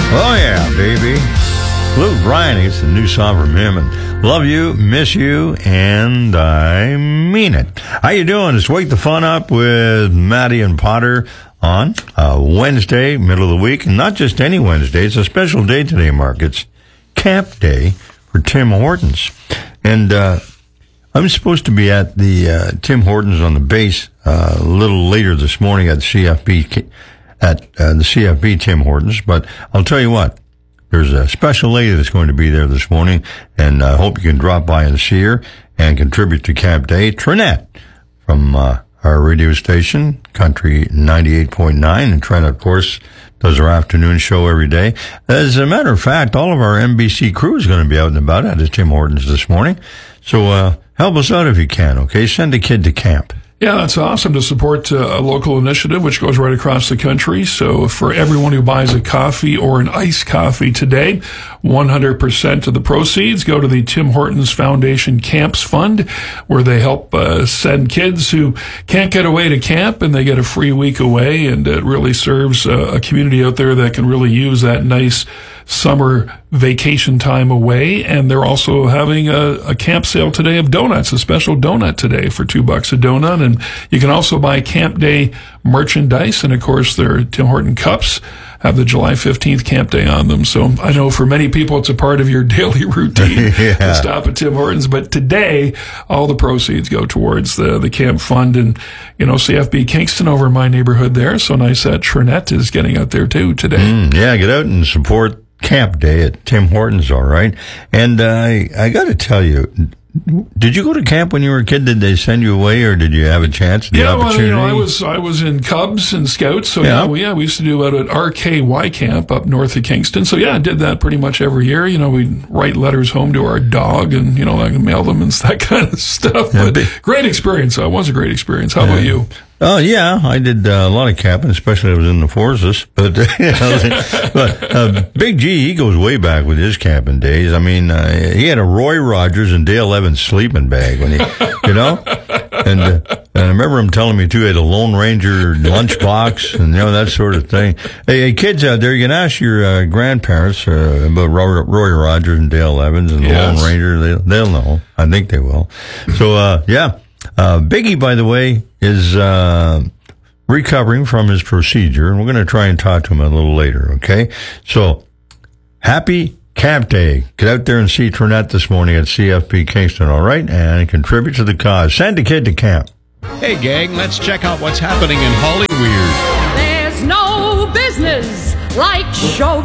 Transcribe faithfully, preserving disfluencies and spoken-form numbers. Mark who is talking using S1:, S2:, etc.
S1: Oh, yeah, baby. Luke Bryan, it's a new song from him. And love you, miss you, and I mean it. How you doing? It's Wake the Fun Up with Maddie and Potter on uh, Wednesday, middle of the week. And not just any Wednesday. It's a special day today, Mark. It's Camp Day for Tim Hortons. And uh, I'm supposed to be at the uh, Tim Hortons on the base uh, a little later this morning at C F B, at uh, the C F B Tim Hortons. But I'll tell you what. There's a special lady that's going to be there this morning, and I hope you can drop by and see her and contribute to Camp Day. Trinette from uh, our radio station, Country ninety-eight point nine, and Trinette, of course, does our afternoon show every day. As a matter of fact, all of our N B C crew is going to be out and about at the Tim Hortons this morning. So uh, help us out if you can, okay? Send a kid to camp.
S2: Yeah, that's awesome to support uh, a local initiative which goes right across the country. So for everyone who buys a coffee or an iced coffee today, one hundred percent of the proceeds go to the Tim Hortons Foundation Camps Fund, where they help uh, send kids who can't get away to camp, and they get a free week away. And it really serves uh, a community out there that can really use that nice summer vacation time away. And they're also having a, a camp sale today of donuts, a special donut today for two bucks a donut. And you can also buy Camp Day merchandise. And of course, their Tim Horton cups have the July fifteenth Camp Day on them. So I know for many people, it's a part of your daily routine yeah. to stop at Tim Hortons. But today, all the proceeds go towards the, the camp fund. And, you know, C F B Kingston over in my neighborhood there. So nice that Trinette is getting out there too today.
S1: Mm, yeah, get out and support Camp Day at Tim Hortons, all right. And uh, I, I got to tell you, did you go to camp when you were a kid? Did they send you away, or did you have a chance? The
S2: yeah,
S1: opportunity?
S2: well, you know, I was I was in Cubs and Scouts, so yeah, yeah, we, yeah, we used to do it at R K Y Camp up north of Kingston. So yeah, I did that pretty much every year. You know, we'd write letters home to our dog, and you know, I could mail them and that kind of stuff. Yeah, but big, great experience. It was a great experience. How yeah. about you?
S1: Oh, yeah, I did uh, a lot of camping, especially I was in the forces. But, you know, but uh, Big G, he goes way back with his camping days. I mean, uh, he had a Roy Rogers and Dale Evans sleeping bag when he, you know? And, uh, and I remember him telling me, too, he had a Lone Ranger lunchbox and, you know, that sort of thing. Hey, hey kids out there, you can ask your uh, grandparents uh, about Roy, Roy Rogers and Dale Evans and the yes. Lone Ranger. They, they'll know. I think they will. So, uh, yeah. Uh, Biggie, by the way, is uh, recovering from his procedure, and we're going to try and talk to him a little later, okay? So, happy Camp Day. Get out there and see Trinette this morning at C F B Kingston, all right? And contribute to the cause. Send a kid to camp.
S3: Hey, gang, let's check out what's happening in Hollyweird.
S4: There's no business like show